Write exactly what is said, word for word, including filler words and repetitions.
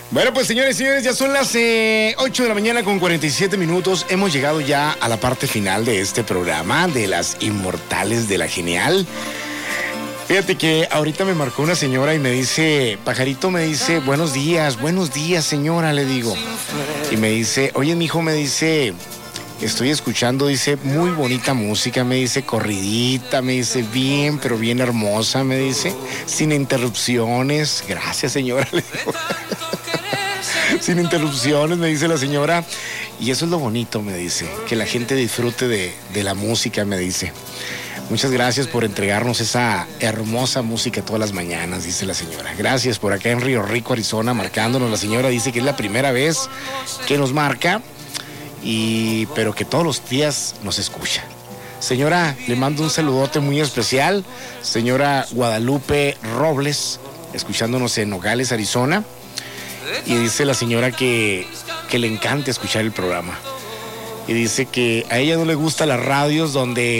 Bueno, pues señores y señores, ya son las eh, ocho de la mañana con cuarenta y siete minutos. Hemos llegado ya a la parte final de este programa de las inmortales de la genial. Fíjate que ahorita me marcó una señora y me dice, Pajarito me dice, buenos días, buenos días señora, le digo. Y me dice, oye mijo, me dice, estoy escuchando, dice, muy bonita música, me dice, corridita, me dice, bien, pero bien hermosa, me dice, sin interrupciones. Gracias señora, le digo. Sin interrupciones, me dice la señora. Y eso es lo bonito, me dice, que la gente disfrute de, de la música, me dice. Muchas gracias por entregarnos esa hermosa música todas las mañanas, dice la señora. Gracias por acá en Río Rico, Arizona, marcándonos. La señora dice que es la primera vez que nos marca, y, pero que todos los días nos escucha. Señora, le mando un saludote muy especial. Señora Guadalupe Robles, escuchándonos en Nogales, Arizona. Y dice la señora que, que le encanta escuchar el programa. Y dice que a ella no le gustan las radios donde